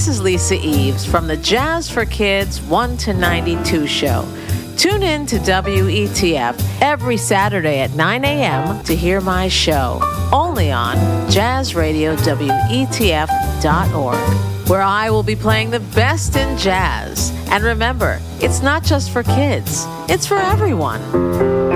is Lisa Eves from the Jazz for Kids 1 to 92 show. Tune in to WETF every Saturday at 9 a.m. to hear my show, only on jazzradiowetf.org, where I will be playing the best in jazz. And remember, it's not just for kids, it's for everyone.